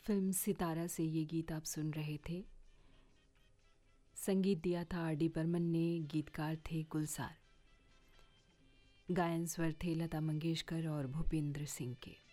Film सितारा से ये गीत आप सुन रहे थे। संगीत दिया था आर डी बर्मन ने, गीतकार थे गुलजार। गायन स्वर थे लता मंगेशकर और भूपेंद्र सिंह के।